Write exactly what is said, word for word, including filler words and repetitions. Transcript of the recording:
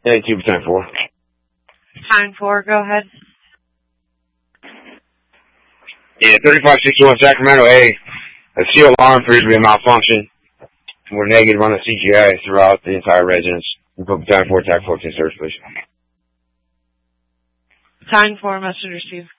Hey, two percent four. Time four, go ahead. Yeah, thirty-five sixty-one Sacramento. Hey, a seal alarm appears to be a malfunction. We're negative on the C G I throughout the entire residence. We put battalion four, attack fourteen, search, please. Time four, message received.